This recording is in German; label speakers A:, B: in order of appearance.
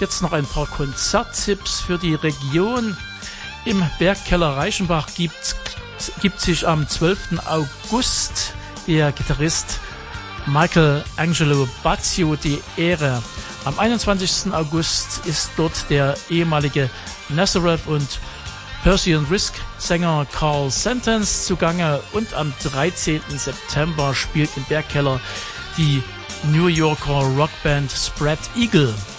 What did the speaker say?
A: Jetzt noch ein paar Konzerttipps für die Region. Im Bergkeller Reichenbach gibt sich am 12. August der Gitarrist Michael Angelo Bazio die Ehre. Am 21. August ist dort der ehemalige Nazareth und Percy and Risk Sänger Carl Sentence zugange und am 13. September spielt im Bergkeller die New Yorker Rockband Spread Eagle.